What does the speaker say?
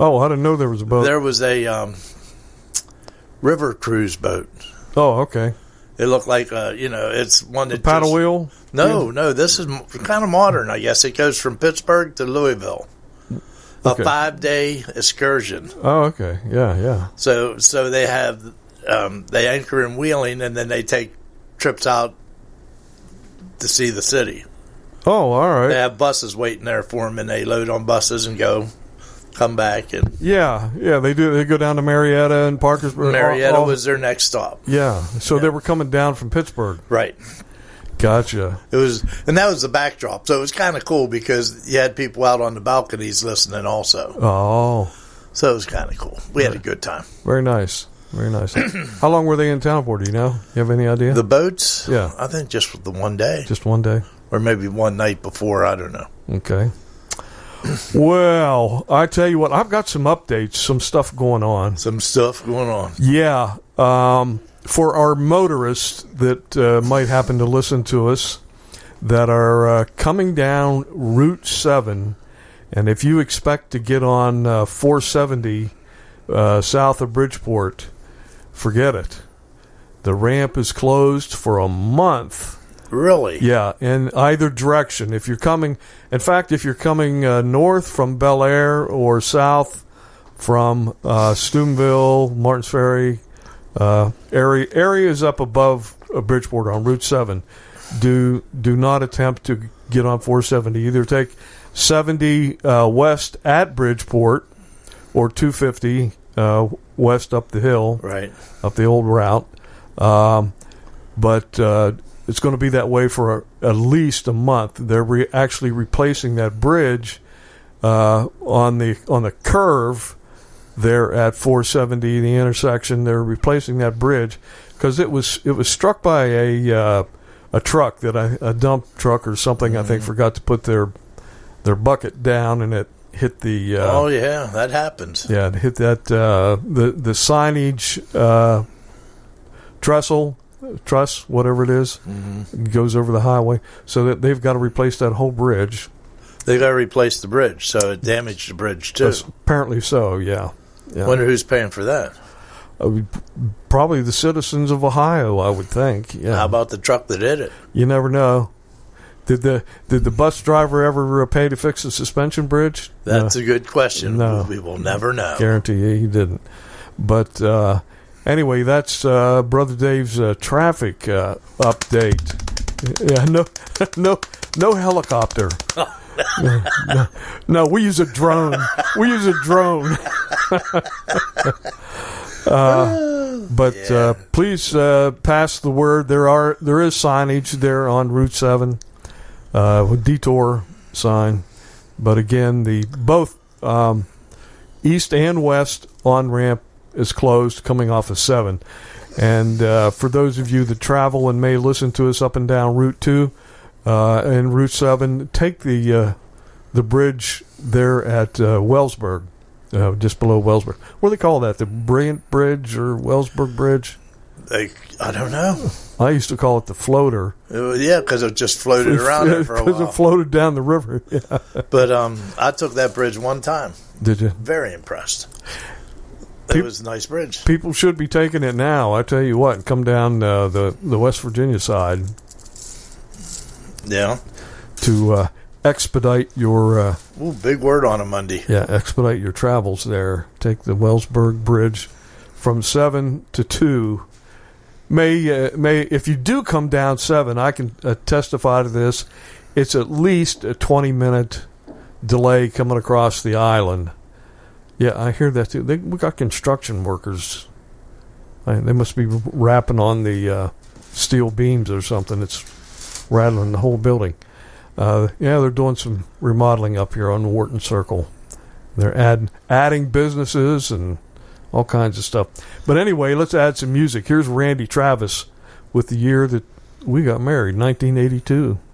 Oh, I didn't know there was a boat. There was a river cruise boat. Oh, okay. It looked like, it's one that paddle wheel? No, this is kind of modern, I guess. It goes from Pittsburgh to Louisville. Okay. A 5-day excursion. Oh, okay. Yeah. So they have, they anchor in Wheeling, and then they take trips out to see the city. Oh, all right. They have buses waiting there for them, and they load on buses and come back. And yeah, they do. They go down to Marietta and Parkersburg. Marietta was their next stop. Yeah, so they were coming down from Pittsburgh. Right. Gotcha. And that was the backdrop. So it was kind of cool because you had people out on the balconies listening also. Oh. So it was kind of cool. We had a good time. Very nice. Very nice. How long were they in town for? Do you know? You have any idea? The boats? Yeah. I think just the one day. Just one day? Or maybe one night before. I don't know. Okay. Well, I tell you what, I've got some updates, some stuff going on. Yeah. For our motorists that might happen to listen to us that are coming down Route 7, and if you expect to get on 470 south of Bridgeport, forget it. The ramp is closed for a month. Really? Yeah, in either direction. If you're coming north from Bel Air or south from Steubenville, Martins Ferry, areas up above Bridgeport on Route 7, do not attempt to get on 470. Either take 70 west at Bridgeport or 250 west up the hill, right, up the old route. But it's going to be that way for at least a month. They're actually replacing that bridge on the curve there at 470, the intersection. They're replacing that bridge because it was struck by a truck a dump truck or something. I think forgot to put their bucket down, and it hit the. Oh yeah, that happens. Yeah, it hit that the signage truss, whatever it is, goes over the highway. So that they've got to replace that whole bridge. They got to replace the bridge, so it damaged the bridge too. Apparently so. Yeah. Wonder who's paying for that. Probably the citizens of Ohio, I would think. Yeah. How about the truck that hit it? You never know. Did the bus driver ever pay to fix the suspension bridge? That's a good question. No. We will never know. Guarantee you he didn't. But anyway, that's Brother Dave's traffic update. Yeah, no helicopter. No, we use a drone. But please pass the word. There is signage there on Route 7, detour sign. But again, both east and west on ramp is closed coming off of 7. And for those of you that travel and may listen to us up and down Route 2 and Route 7, take the bridge there at Wellsburg, just below Wellsburg. What do they call that? The Brilliant Bridge or Wellsburg Bridge? I don't know. I used to call it the floater. Yeah, because it just floated around there for a while. Because it floated down the river. Yeah. But I took that bridge one time. Did you? Very impressed. It was a nice bridge. People should be taking it now. I tell you what, come down the West Virginia side. Yeah. To expedite your... big word on a Monday. Yeah, expedite your travels there. Take the Wellsburg Bridge from 7 to 2. May if you do come down 7, I can testify to this. It's at least a 20-minute delay coming across the island. Yeah, I hear that too. We got construction workers. They must be rapping on the steel beams or something. It's rattling the whole building. They're doing some remodeling up here on Wharton Circle. They're adding businesses and all kinds of stuff. But anyway, let's add some music. Here's Randy Travis with the year that we got married, 1982.